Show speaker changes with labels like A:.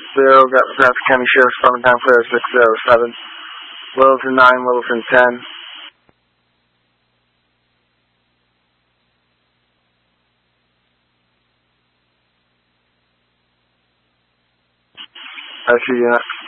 A: got Bradford County Sheriff's Department down clear 607. Littleton 9, Littleton 10. I see you.